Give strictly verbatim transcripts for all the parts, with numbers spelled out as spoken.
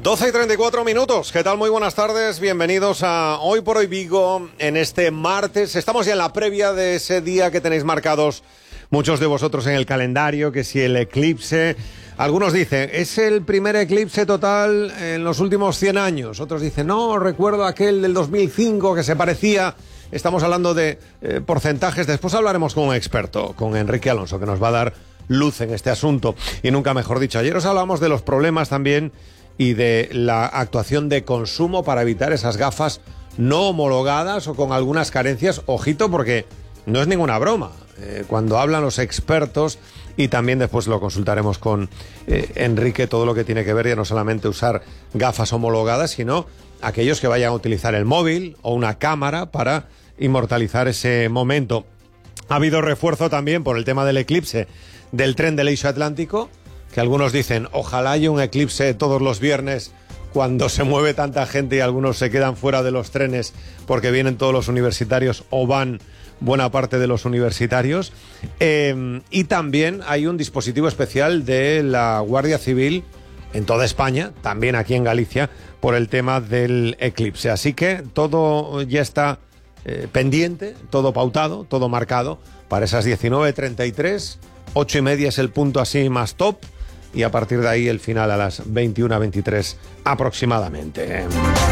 doce y treinta y cuatro minutos. ¿Qué tal? Muy buenas tardes. Bienvenidos a Hoy por Hoy Vigo en este martes. Estamos ya en la previa de ese día que tenéis marcados muchos de vosotros en el calendario, que si el eclipse. Algunos dicen, es el primer eclipse total en los últimos cien años. Otros dicen, no, recuerdo aquel del dos mil cinco que se parecía. Estamos hablando de eh, porcentajes. Después hablaremos con un experto, con Enrique Alonso, que nos va a dar luz en este asunto. Y nunca mejor dicho. Ayer os hablamos de los problemas también y de la actuación de consumo para evitar esas gafas no homologadas o con algunas carencias. Ojito, porque no es ninguna broma. Eh, cuando hablan los expertos, y también después lo consultaremos con eh, Enrique, todo lo que tiene que ver ya no solamente usar gafas homologadas, sino aquellos que vayan a utilizar el móvil o una cámara para inmortalizar ese momento. Ha habido refuerzo también por el tema del eclipse del tren del eixo atlántico, que algunos dicen, ojalá haya un eclipse todos los viernes cuando se mueve tanta gente y algunos se quedan fuera de los trenes porque vienen todos los universitarios o van buena parte de los universitarios. Eh, y también hay un dispositivo especial de la Guardia Civil en toda España, también aquí en Galicia, por el tema del eclipse. Así que todo ya está eh, pendiente, todo pautado, todo marcado para esas diecinueve treinta y tres, ocho y media es el punto así más top, y a partir de ahí el final a las veintiuna veintitrés aproximadamente.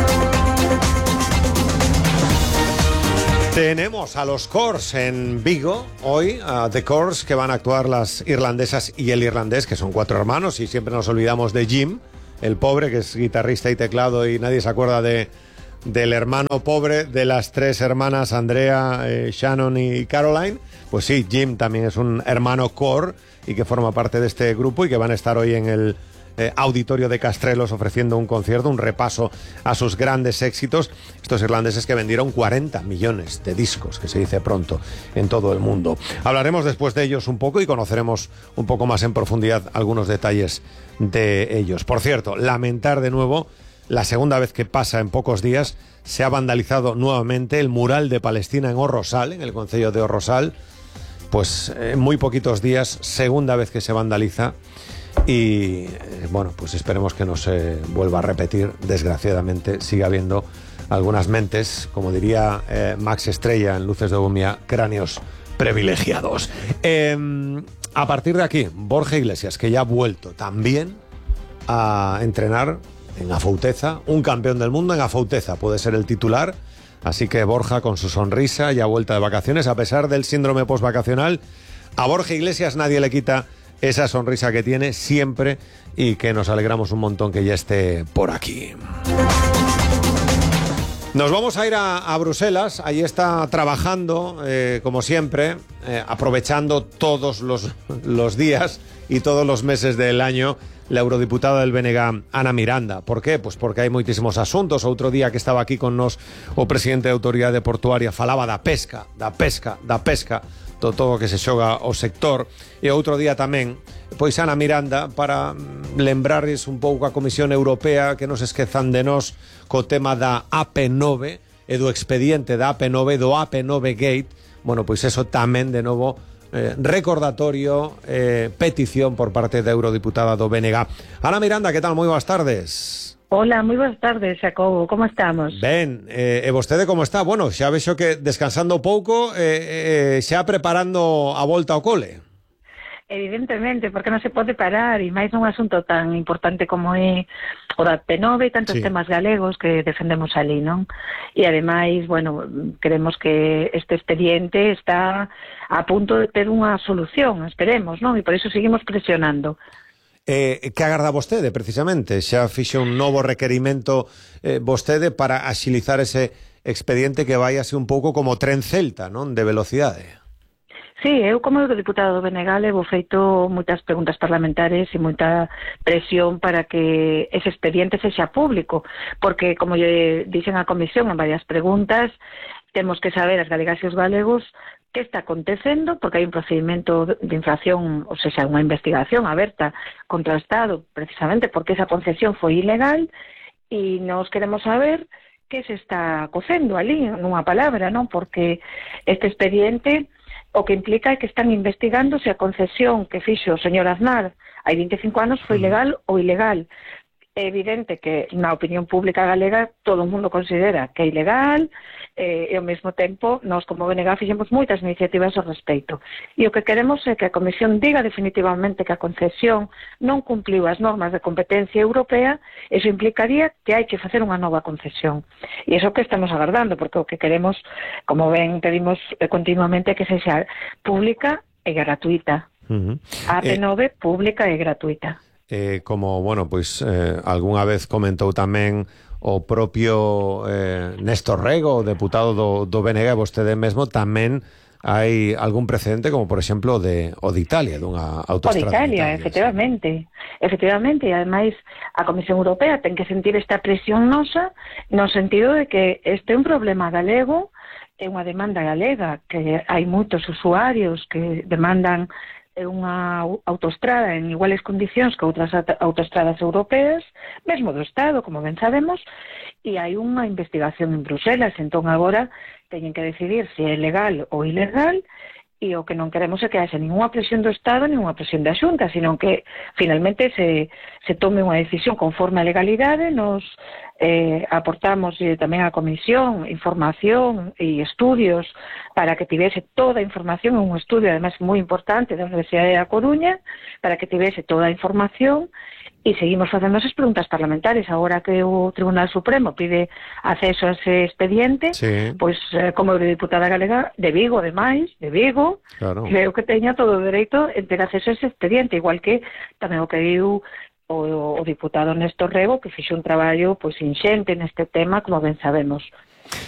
Tenemos a los Corrs en Vigo hoy, a The Corrs, que van a actuar las irlandesas y el irlandés, que son cuatro hermanos, y siempre nos olvidamos de Jim, el pobre, que es guitarrista y teclado, y nadie se acuerda de, del hermano pobre de las tres hermanas, Andrea, eh, Shannon y Caroline. Pues sí, Jim también es un hermano Corr y que forma parte de este grupo y que van a estar hoy en el Eh, auditorio de Castrelos ofreciendo un concierto, un repaso a sus grandes éxitos. Estos irlandeses que vendieron cuarenta millones de discos, que se dice pronto, en todo el mundo. Hablaremos después de ellos un poco y conoceremos un poco más en profundidad algunos detalles de ellos. Por cierto, lamentar de nuevo, la segunda vez que pasa en pocos días, se ha vandalizado nuevamente el mural de Palestina en Orrosal, en el concello de Orrosal. Pues en muy poquitos días, segunda vez que se vandaliza. Y bueno, pues esperemos que no se vuelva a repetir. Desgraciadamente sigue habiendo algunas mentes, como diría eh, Max Estrella en Luces de Gomia, cráneos privilegiados. Eh, a partir de aquí, Borja Iglesias, que ya ha vuelto también a entrenar en Afouteza, un campeón del mundo en Afouteza, puede ser el titular. Así que Borja, con su sonrisa, ya vuelta de vacaciones, a pesar del síndrome postvacacional, a Borja Iglesias nadie le quita esa sonrisa que tiene siempre, y que nos alegramos un montón que ya esté por aquí. Nos vamos a ir a, a Bruselas. Allí está trabajando, eh, como siempre, eh, aprovechando todos los, los días y todos los meses del año, la eurodiputada del B N G, Ana Miranda. ¿Por qué? Pues porque hai moitísimos asuntos. Outro día que estaba aquí con nos o presidente da Autoridade Portuaria falaba da pesca, da pesca, da pesca, todo, todo o que se xoga o sector. E outro día tamén, pois Ana Miranda, para lembrarles un pouco a Comisión Europea que non se esquezan de nós co tema da A P nove e do expediente da A P nove, do A P nove Gate. Bueno, pois eso tamén de novo eh, recordatorio, eh, petición por parte da eurodiputada do B N G. Ana Miranda, que tal? Moi boas tardes. Hola, moi boas tardes, Jacobo, como estamos? Ben, eh, e vostede como está? Bueno, xa vexo que descansando pouco, eh, eh, xa preparando a volta ao cole. Evidentemente, porque non se pode parar, e máis nun asunto tan importante como é o da P nove e tantos sí. temas galegos que defendemos ali, non? E ademais, bueno, queremos que este expediente está a punto de ter unha solución, esperemos, non? E por iso seguimos presionando. Eh, que agarda vostede, precisamente? Xa fixe un novo requerimento eh, vostede para axilizar ese expediente que vai así un pouco como tren celta, non? De velocidade. Sí, eu como eurodiputado do B N G levo feito moitas preguntas parlamentarias e moita presión para que ese expediente sexa público, porque, como lle dixen a Comisión en varias preguntas, temos que saber as galegas e os galegos que está acontecendo, porque hai un procedimento de infracción, ou seja, unha investigación aberta contra o Estado, precisamente porque esa concesión foi ilegal, e nos queremos saber que se está cocendo ali, nunha palabra, non? Porque este expediente o que implica é que están investigando se a concesión que fixo o señor Aznar hai vinte e cinco anos foi legal ou ilegal. é evidente que na opinión pública galega todo o mundo considera que é ilegal, eh, e ao mesmo tempo nós como B N G fixemos moitas iniciativas ao respecto. E o que queremos é que a Comisión diga definitivamente que a concesión non cumpliu as normas de competencia europea. Eso implicaría que hai que facer unha nova concesión. E iso que estamos agardando, porque o que queremos, como ben pedimos continuamente, é que sexa pública e gratuita. Uh-huh. A P nove eh... pública e gratuita. Eh, como, bueno, pois eh, algunha vez comentou tamén o propio eh, Néstor Rego, o deputado do, do B N G, vostede mesmo, tamén hai algún precedente, como por exemplo de, o de Italia, dunha autostrada. O de Italia, Italia efectivamente. Sí. Efectivamente, e ademais a Comisión Europea ten que sentir esta presión nosa no sentido de que este é un problema galego, é unha demanda galega, que hai moitos usuarios que demandan unha autoestrada en iguales condicións que outras autoestradas europeas, mesmo do Estado, como ben sabemos, e hai unha investigación en Bruselas. Entón agora teñen que decidir se é legal ou ilegal, e o que non queremos é que haxa ninguna presión do Estado, ninguna presión da Xunta, sino que finalmente se, se tome unha decisión conforme a legalidade. Nos eh, aportamos eh, tamén a Comisión información e estudios para que tivese toda a información, un estudio además moi importante da Universidade da Coruña, para que tivese toda a información. E seguimos facendo esas preguntas parlamentarias. Agora que o Tribunal Supremo pide acceso a ese expediente, sí. Pois, eh, como eurodiputada galega de Vigo, ademais, de Vigo, claro, creo que teña todo o dereito en ter acceso a ese expediente, igual que tamén o pediu o, o diputado Néstor Rego, que fixo un traballo pois inxente neste tema, como ben sabemos.